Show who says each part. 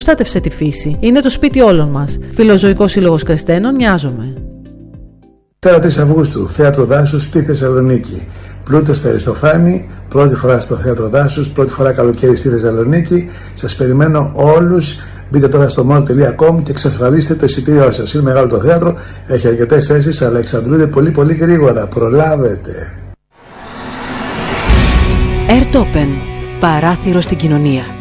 Speaker 1: προστάτευσε τη φύση. Είναι το σπίτι όλων μας. Φιλοζωικός Σύλλογος Κρεστένων, Νοιάζομαι.
Speaker 2: Τώρα 3 Αυγούστου, Θέατρο Δάσους στη Θεσσαλονίκη. Πλούτος στο Αριστοφάνη, πρώτη φορά στο Θέατρο Δάσους, πρώτη φορά καλοκαίρι στη Θεσσαλονίκη. Σας περιμένω όλους. Μπείτε τώρα στο mall.com και εξασφαλίστε το εισιτήριό σας. Είναι μεγάλο το θέατρο, έχει αρκετές θέσεις, αλλά εξαντλούνται πολύ γρήγορα. Προλάβετε.
Speaker 3: Airtopen. Παράθυρο στην κοινωνία.